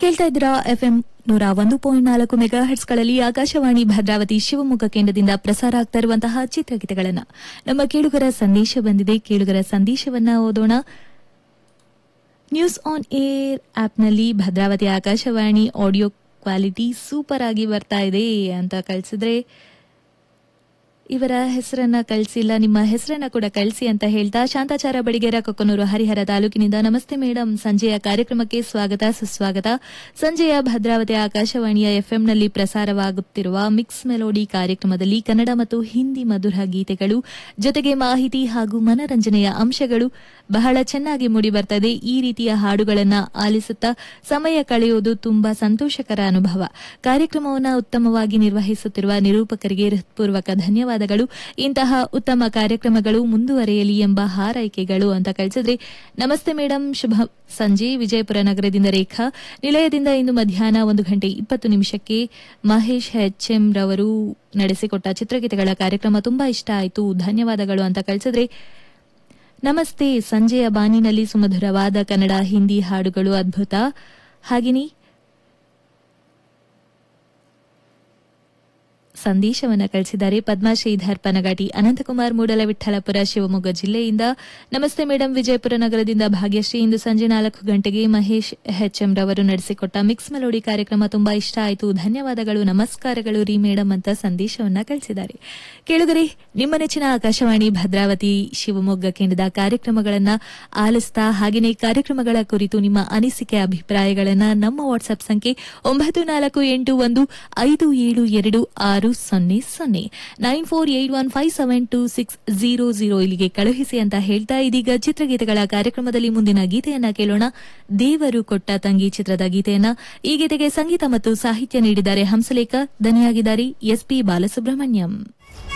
ಕೇಳ್ತಾ ಇದ್ದೀರಾ FM 101.4 mega ಹರ್ಟ್ಸ್ಗಳಲ್ಲಿ Akashvani Bhadravati Shivamogga ಕೇಂದ್ರದಿಂದ ಪ್ರಸಾರ ಆಗ್ತಾ ಇರುವಂತಹ ಚಿತ್ರಗೀತೆಗಳನ್ನ ನಮ್ಮ ಕೇಳುಗರ ಸಂದೇಶ ಬಂದಿದೆ. ಕೇಳುಗರ ಸಂದೇಶವನ್ನ ಓದೋಣ. ನ್ಯೂಸ್ ಆನ್ ಏರ್ ಆಪ್ನಲ್ಲಿ Bhadravati Akashvani audio quality super ಆಗಿ ಬರ್ತಾ ಇದೆ ಅಂತ ಕಳಿಸಿದ್ರೆ, ಇವರ ಹೆಸರನ್ನ ಕಳಿಸಿಲ್ಲ, ನಿಮ್ಮ ಹೆಸರನ್ನ ಕೂಡ ಕಳಿಸಿ ಅಂತ ಹೇಳ್ತಾ ಶಾಂತಾಚಾರ ಬಡಿಗೇರ ಕೊಕ್ಕನೂರು ಹರಿಹರ ತಾಲೂಕಿನಿಂದ ನಮಸ್ತೆ ಮೇಡಮ್, ಸಂಜೆಯ ಕಾರ್ಯಕ್ರಮಕ್ಕೆ ಸ್ವಾಗತ ಸುಸ್ವಾಗತ. ಸಂಜೆಯ ಭದ್ರಾವತಿ ಆಕಾಶವಾಣಿಯ ಎಫ್ಎಂನಲ್ಲಿ ಪ್ರಸಾರವಾಗುತ್ತಿರುವ ಮಿಕ್ಸ್ ಮೆಲೋಡಿ ಕಾರ್ಯಕ್ರಮದಲ್ಲಿ ಕನ್ನಡ ಮತ್ತು ಹಿಂದಿ ಮಧುರ ಗೀತೆಗಳು ಜೊತೆಗೆ ಮಾಹಿತಿ ಹಾಗೂ ಮನರಂಜನೆಯ ಅಂಶಗಳು ಬಹಳ ಚೆನ್ನಾಗಿ ಮೂಡಿ ಬರ್ತದೆ. ಈ ರೀತಿಯ ಹಾಡುಗಳನ್ನ ಆಲಿಸುತ್ತಾ ಸಮಯ ಕಳೆಯುವುದು ತುಂಬಾ ಸಂತೋಷಕರ ಅನುಭವ. ಕಾರ್ಯಕ್ರಮವನ್ನು ಉತ್ತಮವಾಗಿ ನಿರ್ವಹಿಸುತ್ತಿರುವ ನಿರೂಪಕರಿಗೆ ಹೃತ್ಪೂರ್ವಕ ಧನ್ಯವಾದಗಳು. ಇಂತಹ ಉತ್ತಮ ಕಾರ್ಯಕ್ರಮಗಳು ಮುಂದುವರೆಯಲಿ ಎಂಬ ಹಾರೈಕೆಗಳು ಅಂತ ಕಳಿಸಿದ್ರೆ, ನಮಸ್ತೆ ಮೇಡಮ್, ಶುಭ ಸಂಜೆ. ವಿಜಯಪುರ ನಗರದಿಂದ ರೇಖಾ. ನಿಲಯದಿಂದ ಇಂದು ಮಧ್ಯಾಹ್ನ 1:20 ಮಹೇಶ್ HM ರವರು ನಡೆಸಿಕೊಟ್ಟ ಚಿತ್ರಗೀತೆಗಳ ಕಾರ್ಯಕ್ರಮ ತುಂಬಾ ಇಷ್ಟ ಆಯಿತು, ಧನ್ಯವಾದಗಳು ಅಂತ ಕಳಿಸಿದ್ರೆ, ನಮಸ್ತೆ, ಸಂಜೆಯ ಬಾನಿನಲ್ಲಿ ಸುಮಧುರವಾದ ಕನ್ನಡ ಹಿಂದಿ ಹಾಡುಗಳು ಅದ್ಭುತ. ಹಾಗೆಯೇ ಸಂದೇಶವನ್ನು ಕಳಿಸಿದ್ದಾರೆ ಪದ್ಮಶ್ರೀಧರ್ ಪನಗಾಟಿ. ಅನಂತಕುಮಾರ್ ಮೂಡಲವಿಠಲಪುರ ಶಿವಮೊಗ್ಗ ಜಿಲ್ಲೆಯಿಂದ ನಮಸ್ತೆ ಮೇಡಮ್, ವಿಜಯಪುರ ನಗರದಿಂದ ಭಾಗ್ಯಶ್ರೀ. ಇಂದು ಸಂಜೆ 4 ಮಹೇಶ್ HM ರವರು ನಡೆಸಿಕೊಟ್ಟ ಮಿಕ್ಸ್ ಮೆಲೋಡಿ ಕಾರ್ಯಕ್ರಮ ತುಂಬಾ ಇಷ್ಟ ಆಯಿತು, ಧನ್ಯವಾದಗಳು, ನಮಸ್ಕಾರಗಳು ರೀ ಮೇಡಮ್ ಅಂತ ಸಂದೇಶವನ್ನ ಕಳಿಸಿದ್ದಾರೆ. ಕೇಳುಗರೆ, ನಿಮ್ಮ ನೆಚ್ಚಿನ ಆಕಾಶವಾಣಿ ಭದ್ರಾವತಿ ಶಿವಮೊಗ್ಗ ಕೇಂದ್ರದ ಕಾರ್ಯಕ್ರಮಗಳನ್ನ ಆಲಿಸ್ತಾ ಹಾಗೆಯೇ ಕಾರ್ಯಕ್ರಮಗಳ ಕುರಿತು ನಿಮ್ಮ ಅನಿಸಿಕೆ ಅಭಿಪ್ರಾಯಗಳನ್ನ ನಮ್ಮ ವಾಟ್ಸ್ಆಪ್ ಸಂಖ್ಯೆ 9481572600 9481572600 ಇಲ್ಲಿಗೆ ಕಳುಹಿಸಿ ಅಂತ ಹೇಳ್ತಾ, ಇದೀಗ ಚಿತ್ರಗೀತೆಗಳ ಕಾರ್ಯಕ್ರಮದಲ್ಲಿ ಮುಂದಿನ ಗೀತೆಯನ್ನ ಕೇಳೋಣ. ದೇವರು ಕೊಟ್ಟ ತಂಗಿ ಚಿತ್ರದ ಗೀತೆಯನ್ನ. ಈ ಗೀತೆಗೆ ಸಂಗೀತ ಮತ್ತು ಸಾಹಿತ್ಯ ನೀಡಿದ್ದಾರೆ ಹಂಸಲೇಖ, ದನಿಯಾಗಿದ್ದಾರೆ SP ಬಾಲಸುಬ್ರಹ್ಮಣ್ಯಂ.